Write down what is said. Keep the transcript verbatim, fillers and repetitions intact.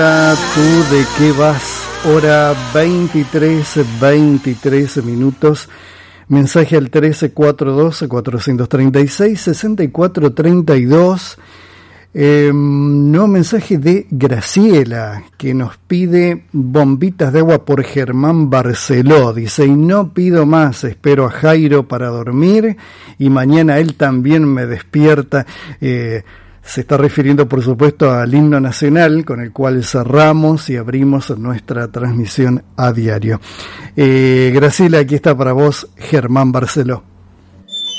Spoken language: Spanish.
¿Tú de qué vas? Hora veintitrés, veintitrés minutos. Mensaje al trece cuarenta y dos, cuatrocientos treinta y seis, sesenta y cuatro treinta y dos. Eh, nuevo mensaje de Graciela, que nos pide bombitas de agua por Germán Barceló. Dice, y no pido más, espero a Jairo para dormir y mañana él también me despierta. Eh, Se está refiriendo, por supuesto, al himno nacional con el cual cerramos y abrimos nuestra transmisión a diario. Eh, Graciela, aquí está para vos, Germán Barceló.